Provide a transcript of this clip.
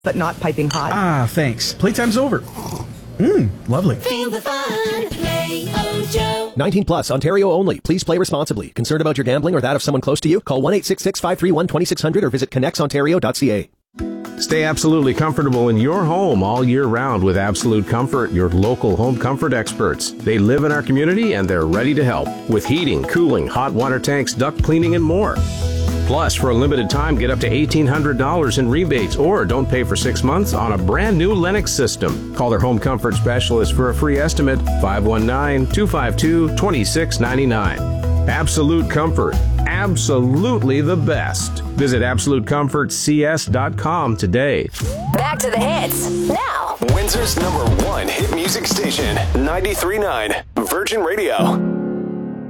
but not piping hot. Ah, thanks. Playtime's over. Lovely. Feel the fun. Play Ojo. 19 plus, Ontario only. Please play responsibly. Concerned about your gambling or that of someone close to you? Call 1-866-531-2600 or visit connexontario.ca. Stay absolutely comfortable in your home all year round with Absolute Comfort, your local home comfort experts. They live in our community and they're ready to help with heating, cooling, hot water tanks, duct cleaning, and more. Plus, for a limited time, get up to $1,800 in rebates or don't pay for 6 months on a brand new Lennox system. Call their home comfort specialist for a free estimate, 519-252-2699. Absolute Comfort. Absolutely the best. Visit AbsoluteComfortCS.com today. Back to the hits now. Windsor's #1 hit music station, 93.9 Virgin Radio.